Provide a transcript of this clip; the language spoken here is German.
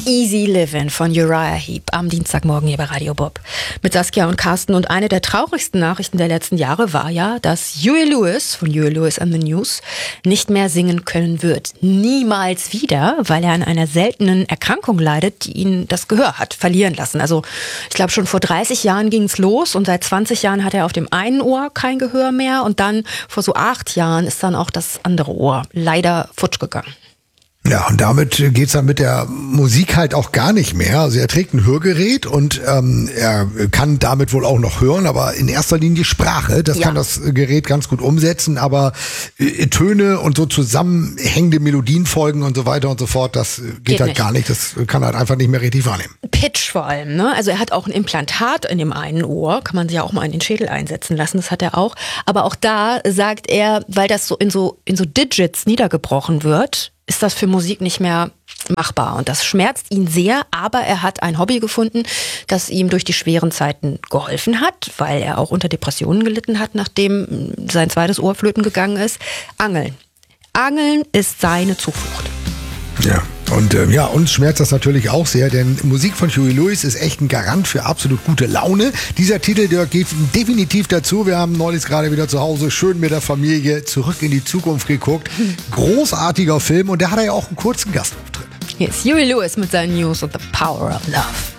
Easy Livin' von Uriah Heep am Dienstagmorgen hier bei Radio Bob. Mit Saskia und Carsten. Und eine der traurigsten Nachrichten der letzten Jahre war ja, dass Huey Lewis von Huey Lewis and the News nicht mehr singen können wird. Niemals wieder, weil er an einer seltenen Erkrankung leidet, die ihn das Gehör hat verlieren lassen. Also ich glaube, schon vor 30 Jahren ging es los und seit 20 Jahren hat er auf dem einen Ohr kein Gehör mehr. Und dann vor so 8 Jahren ist dann auch das andere Ohr leider futsch gegangen. Ja, und damit geht's dann mit der Musik halt auch gar nicht mehr. Also er trägt ein Hörgerät und er kann damit wohl auch noch hören, aber in erster Linie Sprache. Das kann das Gerät ganz gut umsetzen, aber Töne und so zusammenhängende Melodienfolgen und so weiter und so fort, das geht halt nicht. Gar nicht. Das kann er halt einfach nicht mehr richtig wahrnehmen. Pitch vor allem, ne? Also er hat auch ein Implantat in dem einen Ohr, kann man sich ja auch mal in den Schädel einsetzen lassen, das hat er auch. Aber auch da sagt er, weil das so in so Digits niedergebrochen wird, ist das für Musik nicht mehr machbar. Und das schmerzt ihn sehr, aber er hat ein Hobby gefunden, das ihm durch die schweren Zeiten geholfen hat, weil er auch unter Depressionen gelitten hat, nachdem sein zweites Ohr flöten gegangen ist. Angeln. Angeln ist seine Zuflucht. Ja. Und uns schmerzt das natürlich auch sehr, denn Musik von Huey Lewis ist echt ein Garant für absolut gute Laune. Dieser Titel, der geht definitiv dazu. Wir haben neulich gerade wieder zu Hause schön mit der Familie Zurück in die Zukunft geguckt. Großartiger Film und da hat er ja auch einen kurzen Gastauftritt. Hier ist Huey Lewis mit seinen News und The Power of Love.